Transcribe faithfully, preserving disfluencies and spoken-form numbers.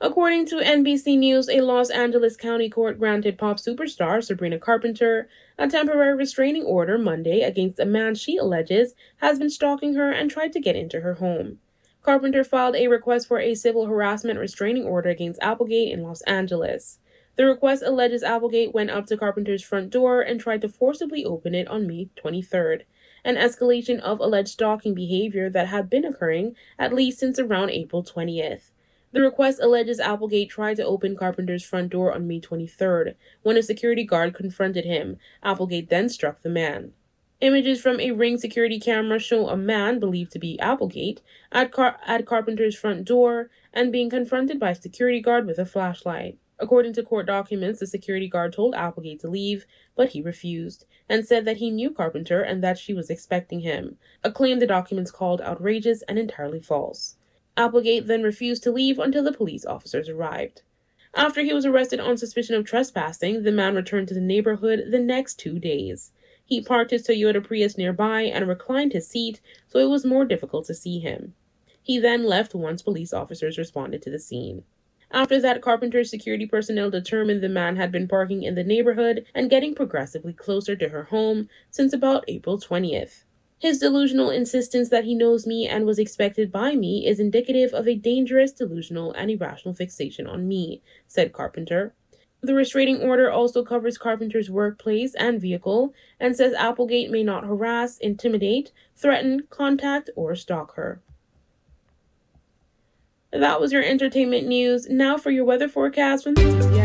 According to N B C News, a Los Angeles County court granted pop superstar Sabrina Carpenter a temporary restraining order Monday against a man she alleges has been stalking her and tried to get into her home. Carpenter filed a request for a civil harassment restraining order against Applegate in Los Angeles. The request alleges Applegate went up to Carpenter's front door and tried to forcibly open it on May twenty-third, an escalation of alleged stalking behavior that had been occurring at least since around April twentieth. The request alleges Applegate tried to open Carpenter's front door on May twenty-third. When a security guard confronted him, Applegate then struck the man. Images from a Ring security camera show a man, believed to be Applegate, at, Car- at Carpenter's front door and being confronted by a security guard with a flashlight. According to court documents, the security guard told Applegate to leave, but he refused, and said that he knew Carpenter and that she was expecting him, a claim the documents called outrageous and entirely false. Applegate then refused to leave until the police officers arrived. After he was arrested on suspicion of trespassing, the man returned to the neighborhood the next two days. He parked his Toyota Prius nearby and reclined his seat so it was more difficult to see him. He then left once police officers responded to the scene. After that, Carpenter's security personnel determined the man had been parking in the neighborhood and getting progressively closer to her home since about April twentieth. His delusional insistence that he knows me and was expected by me is indicative of a dangerous, delusional, and irrational fixation on me, said Carpenter. The restraining order also covers Carpenter's workplace and vehicle and says Applegate may not harass, intimidate, threaten, contact, or stalk her. That was your entertainment news. Now for your weather forecast from the